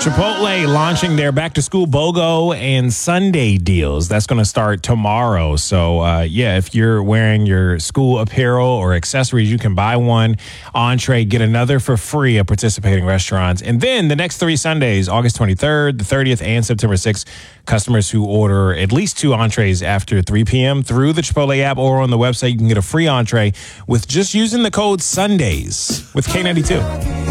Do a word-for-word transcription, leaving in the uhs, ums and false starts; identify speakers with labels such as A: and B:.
A: Chipotle launching their back-to-school BOGO and Sunday deals. That's going to start tomorrow. So, uh, yeah, if you're wearing your school apparel or accessories, you can buy one entree, get another for free at participating restaurants. And then the next three Sundays, August twenty-third, the thirtieth, and September sixth, customers who order at least two entrees after three p.m. through the Chipotle app or on the website, you can get a free entree with just using the code Sundays with K ninety-two.